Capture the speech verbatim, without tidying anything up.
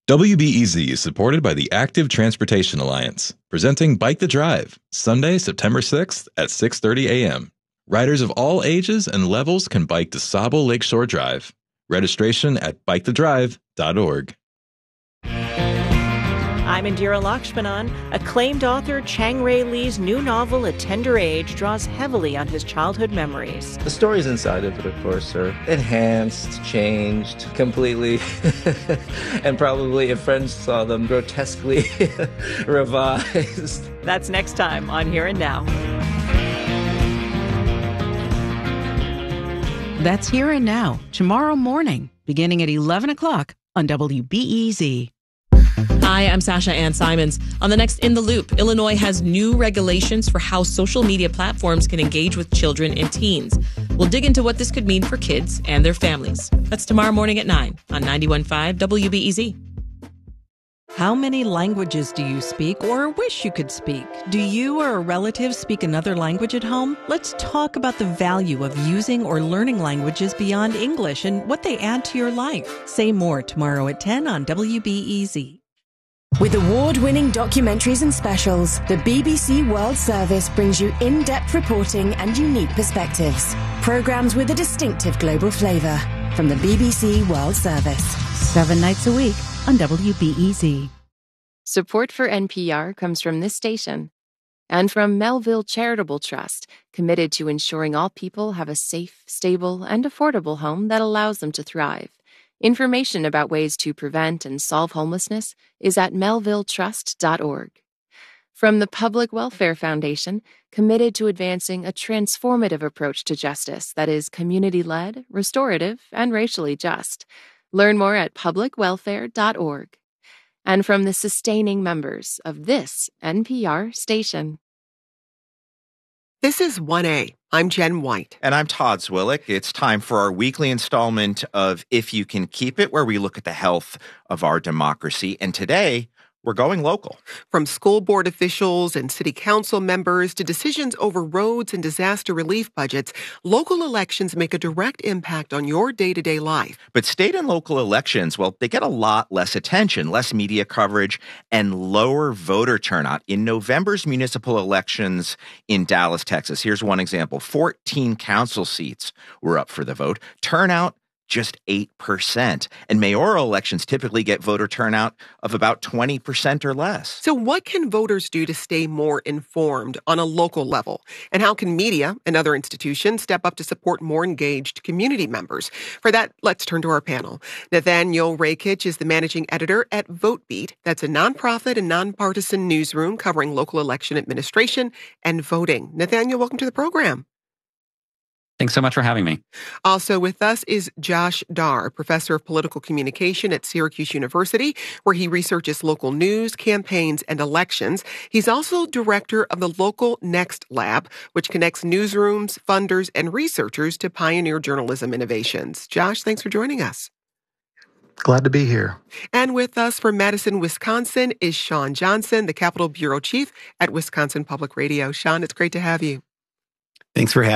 W B E Z is supported by the Active Transportation Alliance, presenting Bike the Drive, Sunday, September sixth at six thirty a.m. Riders of all ages and levels can bike to Sabo Lakeshore Drive. Registration at bike the drive dot org. I'm Indira Lakshmanan. Acclaimed author Chang Rae Lee's new novel, A Tender Age, draws heavily on his childhood memories. The stories inside of it, of course, are enhanced, changed completely, and probably if friends saw them, grotesquely revised. That's next time on Here and Now. That's Here and Now, tomorrow morning, beginning at eleven o'clock on W B E Z. Hi, I'm Sasha Ann Simons. On the next In the Loop, Illinois has new regulations for how social media platforms can engage with children and teens. We'll dig into what this could mean for kids and their families. That's tomorrow morning at nine on ninety-one point five W B E Z. How many languages do you speak or wish you could speak? Do you or a relative speak another language at home? Let's talk about the value of using or learning languages beyond English and what they add to your life. Say more tomorrow at ten on W B E Z. With award-winning documentaries and specials, the B B C World Service brings you in-depth reporting and unique perspectives. Programs with a distinctive global flavour from the B B C World Service. Seven nights a week on W B E Z. Support for N P R comes from this station and from Melville Charitable Trust, committed to ensuring all people have a safe, stable, and affordable home that allows them to thrive. Information about ways to prevent and solve homelessness is at melville trust dot org. From the Public Welfare Foundation, committed to advancing a transformative approach to justice that is community-led, restorative, and racially just. Learn more at public welfare dot org. And from the sustaining members of this N P R station. This is one A. I'm Jen White. And I'm Todd Zwillick. It's time for our weekly installment of If You Can Keep It, where we look at the health of our democracy. And today, we're going local. From school board officials and city council members to decisions over roads and disaster relief budgets, local elections make a direct impact on your day-to-day life. But state and local elections, well, they get a lot less attention, less media coverage, and lower voter turnout. In November's municipal elections in Dallas, Texas, here's one example. fourteen council seats were up for the vote. Turnout, just eight percent. And mayoral elections typically get voter turnout of about twenty percent or less. So what can voters do to stay more informed on a local level? And how can media and other institutions step up to support more engaged community members? For that, let's turn to our panel. Nathaniel Rakich is the managing editor at VoteBeat. That's a nonprofit and nonpartisan newsroom covering local election administration and voting. Nathaniel, welcome to the program. Thanks so much for having me. Also with us is Josh Dar, professor of political communication at Syracuse University, where he researches local news, campaigns, and elections. He's also director of the Local Next Lab, which connects newsrooms, funders, and researchers to pioneer journalism innovations. Josh, thanks for joining us. Glad to be here. And with us from Madison, Wisconsin is Sean Johnson, the Capitol Bureau Chief at Wisconsin Public Radio. Sean, it's great to have you. Thanks for having me.